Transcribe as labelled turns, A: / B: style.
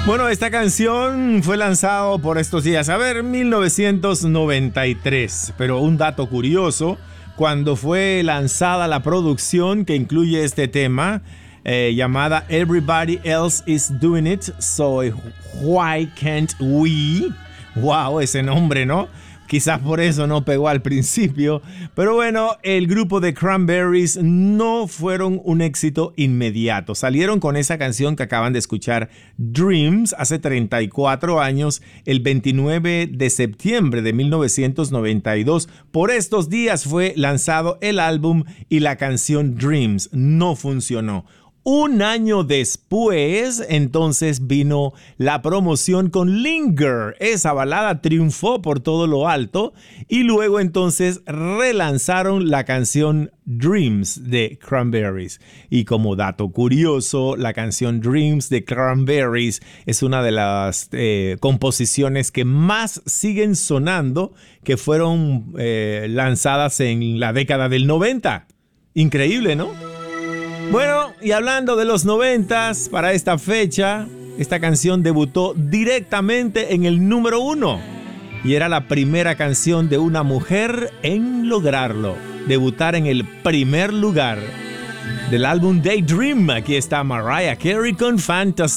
A: Bueno, esta canción fue lanzada por estos días, 1993. Pero un dato curioso, cuando fue lanzada la producción que incluye este tema, llamada Everybody Else Is Doing It, So Why Can't We? Wow, ese nombre, ¿no? Quizás por eso no pegó al principio. Pero bueno, el grupo de Cranberries no fueron un éxito inmediato. Salieron con esa canción que acaban de escuchar, Dreams, hace 34 años, el 29 de septiembre de 1992. Por estos días fue lanzado el álbum y la canción Dreams no funcionó. Un año después, entonces vino la promoción con Linger. Esa balada triunfó por todo lo alto y luego entonces relanzaron la canción Dreams de Cranberries. Y como dato curioso, la canción Dreams de Cranberries es una de las composiciones que más siguen sonando, que fueron lanzadas en la década del 90. Increíble, ¿no? Bueno, y hablando de los 90s, para esta fecha, esta canción debutó directamente en el número 1. Y era la primera canción de una mujer en lograrlo. Debutar en el primer lugar del álbum Daydream. Aquí está Mariah Carey con Fantasy.